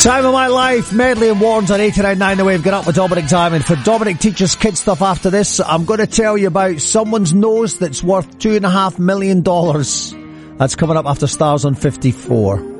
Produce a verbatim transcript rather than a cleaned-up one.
Time of My Life, Medley and Warns on eighty-nine point nine The Wave. Get up with Dominic Diamond. For Dominic Teaches Kid Stuff after this, I'm going to tell you about someone's nose that's worth two and a half million dollars. That's coming up after Stars on fifty-four.